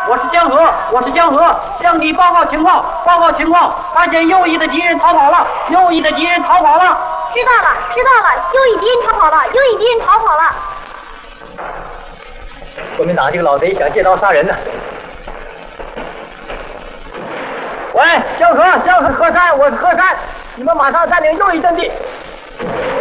我是江河，我是江河，向你报告情况，报告情况，发现右翼的敌人逃跑了，右翼的敌人逃跑了。 知道了，知道了，右翼敌人逃跑了，右翼敌人逃跑了。 国民党这个老贼想借刀杀人呢。喂，江河，河山，我是河山，你们马上占领右翼阵地。